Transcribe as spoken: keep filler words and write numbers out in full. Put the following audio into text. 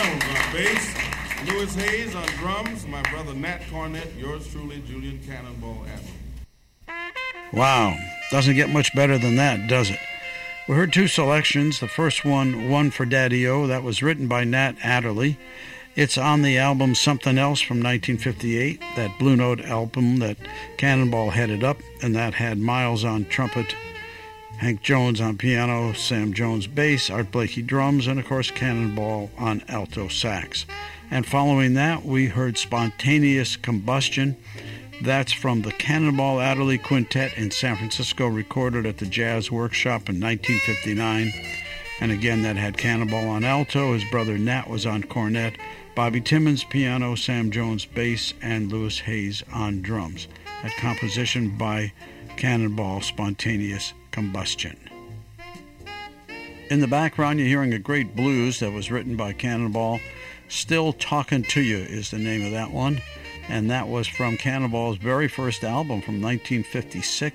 Jones on bass, Louis Hayes on drums, my brother Nat Cornett, yours truly, Julian Cannonball Adderley. Wow, doesn't get much better than that, does it? We heard two selections. The first one, One for Daddy-O, that was written by Nat Adderley. It's on the album Something Else from nineteen fifty-eight, that Blue Note album that Cannonball headed up, and that had Miles on trumpet, Hank Jones on piano, Sam Jones bass, Art Blakey drums, and of course Cannonball on alto sax. And following that, we heard Spontaneous Combustion. That's from the Cannonball Adderley Quintet in San Francisco, recorded at the Jazz Workshop in nineteen fifty-nine. And again, that had Cannonball on alto, his brother Nat was on cornet, Bobby Timmons piano, Sam Jones bass, and Louis Hayes on drums. That composition by Cannonball, Spontaneous Combustion. In the background, you're hearing a great blues that was written by Cannonball. Still Talking to You is the name of that one. And that was from Cannonball's very first album from nineteen fifty-six.